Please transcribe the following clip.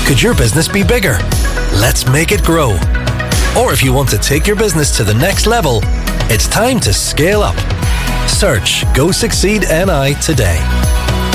Could your business be bigger? Let's make it grow. Or if you want to take your business to the next level, it's time to scale up. Search Go Succeed NI today.